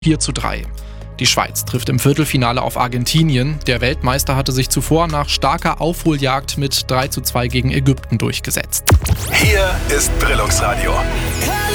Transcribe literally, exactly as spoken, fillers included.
vier zu drei. Die Schweiz trifft im Viertelfinale auf Argentinien. Der Weltmeister hatte sich zuvor nach starker Aufholjagd mit drei zu zwei gegen Ägypten durchgesetzt. Hier ist Brilungsradio.